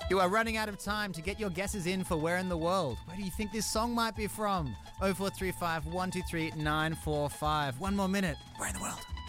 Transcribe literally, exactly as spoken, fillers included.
You are running out of time to get your guesses in for Where in the World. Where do you think this song might be from? oh four three five, one two three, nine four five. One more minute. Where in the world?